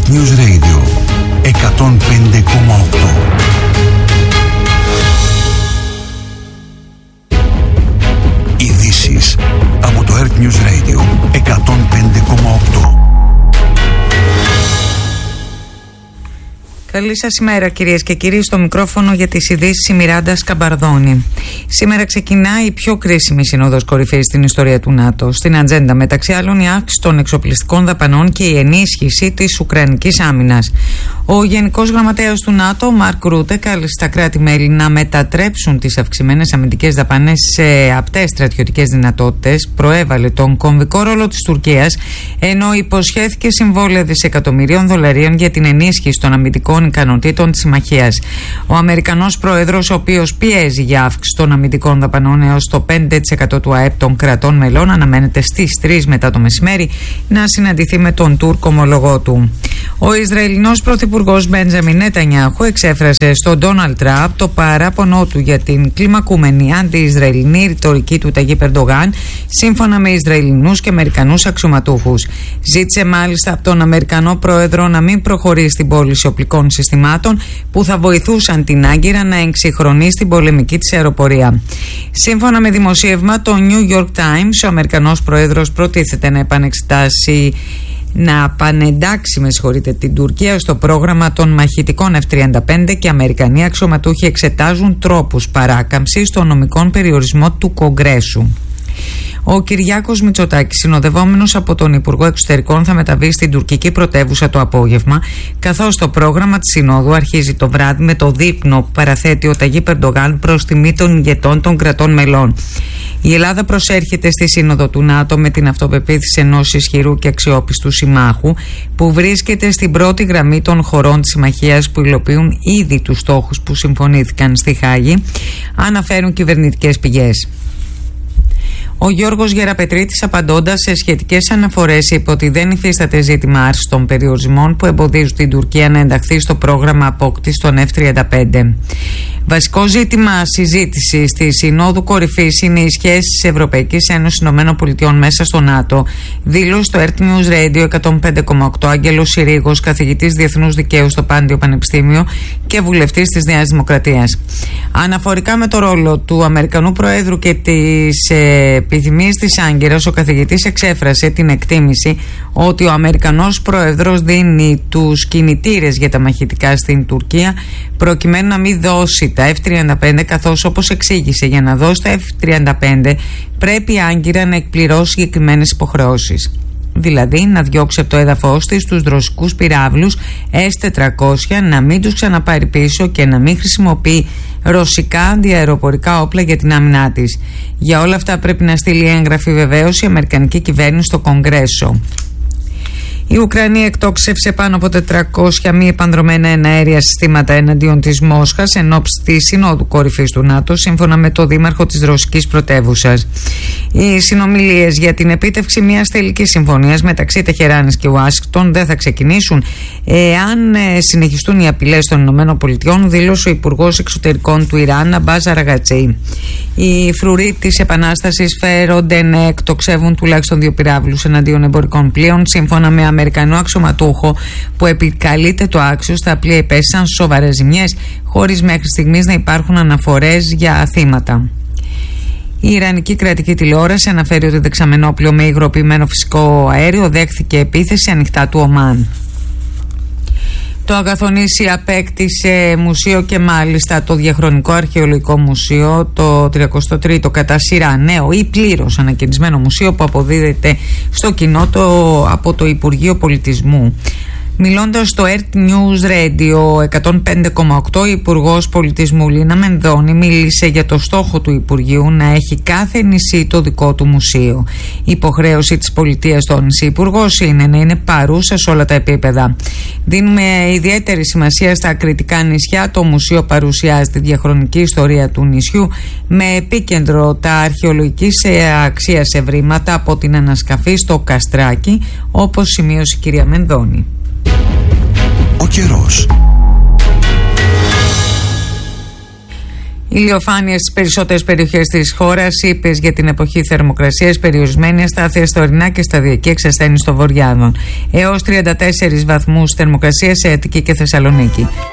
News Radio 105,8. Ειδήσεις από το Earth News Radio 105,8. Καλή σας ημέρα κυρίες και κύριοι, στο μικρόφωνο για τις ειδήσεις η Μιράντα Σκαμπαρδόνη. Σήμερα ξεκινάει η πιο κρίσιμη συνόδος κορυφής στην ιστορία του ΝΑΤΟ. Στην ατζέντα μεταξύ άλλων η αύξηση των εξοπλιστικών δαπανών και η ενίσχυση της Ουκρανικής άμυνας. Ο Γενικός Γραμματέας του ΝΑΤΟ, Μαρκ Ρούτε, κάλεσε τα κράτη-μέλη να μετατρέψουν τις αυξημένες αμυντικές δαπάνες σε απτές στρατιωτικές δυνατότητες. Προέβαλε τον κομβικό ρόλο της Τουρκίας, ενώ υποσχέθηκε συμβόλαια δισεκατομμυρίων δολαρίων για την ενίσχυση των αμυντικών ικανοτήτων της συμμαχίας. Ο Αμερικανός Πρόεδρος, ο οποίος πιέζει για αύξηση των αμυντικών δαπανών έως το 5% του ΑΕΠ των κρατών μελών, αναμένεται στις 3 μετά το μεσημέρι να συναντηθεί με τον Τούρκο ομολογό του. Ο Ισραηλινός Πρωθυπουργός Μπέντζαμιν Νετανιάχου εξέφρασε στον Ντόναλντ Τραμπ το παράπονό του για την κλιμακούμενη αντι-Ισραηλινή ρητορική του Ταγίπ Ερντογάν, σύμφωνα με Ισραηλινούς και Αμερικανούς αξιωματούχους. Ζήτησε μάλιστα από τον Αμερικανό Πρόεδρο να μην προχωρήσει στην πώληση οπλικών συστημάτων που θα βοηθούσαν την Άγκυρα να εξυγχρονίσει την πολεμική της αεροπορία. Σύμφωνα με δημοσίευμα το New York Times, ο Αμερικανός Πρόεδρος προτίθεται να επανεξετάσει την Τουρκία στο πρόγραμμα των μαχητικών F-35 και Αμερικανοί αξιωματούχοι εξετάζουν τρόπους παράκαμψης των νομικών περιορισμών του Κογκρέσου. Ο Κυριάκος Μητσοτάκης, συνοδευόμενος από τον Υπουργό Εξωτερικών, θα μεταβεί στην τουρκική πρωτεύουσα το απόγευμα, καθώς το πρόγραμμα της Συνόδου αρχίζει το βράδυ με το δείπνο που παραθέτει ο Ταγίπ Ερντογάν προς τιμή των ηγετών των κρατών μελών. Η Ελλάδα προσέρχεται στη Σύνοδο του ΝΑΤΟ με την αυτοπεποίθηση ενός ισχυρού και αξιόπιστου συμμάχου που βρίσκεται στην πρώτη γραμμή των χωρών της συμμαχίας που υλοποιούν ήδη τους στόχους που συμφωνήθηκαν στη Χάγη, αναφέρουν κυβερνητικές πηγές. Ο Γιώργος Γεραπετρίτης, απαντώντας σε σχετικές αναφορές, είπε ότι δεν υφίσταται ζήτημα άρσης των περιορισμών που εμποδίζουν την Τουρκία να ενταχθεί στο πρόγραμμα απόκτησης των F-35. Βασικό ζήτημα συζήτησης στη Συνόδου Κορυφής είναι οι σχέσεις της Ευρωπαϊκής Ένωσης ΗΠΑ μέσα στο ΝΑΤΟ, δήλωσε στο Earth News Radio 105,8 Άγγελος Συρίγος, καθηγητής Διεθνούς Δικαίου στο Πάντιο Πανεπιστήμιο και βουλευτής της Νέας Δημοκρατίας. Αναφορικά με το ρόλο του Αμερικανού Προέδρου και τις επιθυμίες της Άγκυρας, ο καθηγητής εξέφρασε την εκτίμηση ότι ο Αμερικανός Πρόεδρος δίνει τους κινητήρες για τα μαχητικά στην Τουρκία προκειμένου να μην δώσει τα F-35, καθώς, όπως εξήγησε, για να δώσει τα F-35 πρέπει η Άγκυρα να εκπληρώσει συγκεκριμένες υποχρεώσεις. Δηλαδή να διώξει από το έδαφος της τους ρωσικούς πυράβλους S-400, να μην τους ξαναπάρει πίσω και να μην χρησιμοποιεί ρωσικά αντιαεροπορικά όπλα για την άμυνά της. Για όλα αυτά πρέπει να στείλει έγγραφη βεβαίωση η Αμερικανική κυβέρνηση στο Κογκρέσο. Η Ουκρανία εκτόξευσε πάνω από 400 μη επανδρομένα εναέρια συστήματα εναντίον της Μόσχας εν ώψη της Συνόδου Κορυφής του ΝΑΤΟ, σύμφωνα με το δήμαρχο της ρωσικής πρωτεύουσας. Οι συνομιλίες για την επίτευξη μιας τελικής συμφωνίας μεταξύ Τεχεράνης και Ουάσιγκτον δεν θα ξεκινήσουν εάν συνεχιστούν οι απειλές των ΗΠΑ, δήλωσε ο Υπουργός Εξωτερικών του Ιράν, Αμπάζ Αραγατσί. Οι φρουροί της Επανάστασης φέρονται να εκτοξεύουν τουλάχιστον 2 πυράβλους εναντίον εμπορικών πλοίων, σύμφωνα με Αμερικανό αξιωματούχο που επικαλείται το άξιος. Τα πλοία υπέστησαν σοβαρές ζημιές, χωρίς μέχρι στιγμής να υπάρχουν αναφορές για θύματα. Η Ιρανική κρατική τηλεόραση αναφέρει ότι δεξαμενόπλιο με υγροποιημένο φυσικό αέριο δέχθηκε επίθεση ανοιχτά του Ομάν. Το Αγαθονήσι απέκτησε μουσείο και μάλιστα το Διαχρονικό Αρχαιολογικό Μουσείο, το 33ο κατά σειρά νέο ή πλήρως ανακαινισμένο μουσείο που αποδίδεται στο κοινό από το Υπουργείο Πολιτισμού. Μιλώντας στο Earth News Radio 105,8, η Υπουργός Πολιτισμού Λίνα Μενδώνη μίλησε για το στόχο του Υπουργείου να έχει κάθε νησί το δικό του μουσείο. Η υποχρέωση της πολιτείας στο νησί Υπουργός είναι να είναι παρούσα σε όλα τα επίπεδα. Δίνουμε ιδιαίτερη σημασία στα ακριτικά νησιά. Το μουσείο παρουσιάζει τη διαχρονική ιστορία του νησιού με επίκεντρο τα αρχαιολογικής αξίας ευρήματα από την ανασκαφή στο Καστράκι, όπως σημείωσε η κυρία Μενδώνη. Ο καιρός. Ηλιοφάνειες στις περισσότερες περιοχές της χώρας, ύπες για την εποχή θερμοκρασίας, περιορισμένη αστάθεια στα ορεινά και σταδιακή εξασθένηση στο βορειάδων. Έως 34 βαθμούς θερμοκρασία σε Αττική και Θεσσαλονίκη.